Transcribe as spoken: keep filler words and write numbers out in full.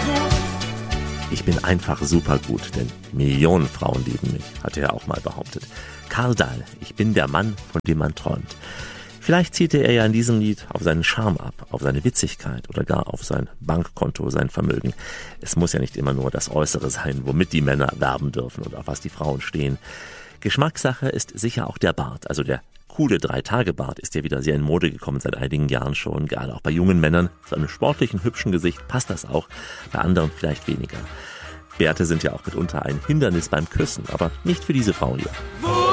Ich bin einfach super gut, denn Millionen Frauen lieben mich, hat er auch mal behauptet. Karl Dahl, ich bin der Mann, von dem man träumt. Vielleicht zielte er ja in diesem Lied auf seinen Charme ab, auf seine Witzigkeit oder gar auf sein Bankkonto, sein Vermögen. Es muss ja nicht immer nur das Äußere sein, womit die Männer werben dürfen und auf was die Frauen stehen. Geschmackssache ist sicher auch der Bart, also der coole Drei-Tage-Bart ist ja wieder sehr in Mode gekommen seit einigen Jahren schon, gerade auch bei jungen Männern. Zu einem sportlichen, hübschen Gesicht passt das auch, bei anderen vielleicht weniger. Bärte sind ja auch mitunter ein Hindernis beim Küssen, aber nicht für diese Frau hier.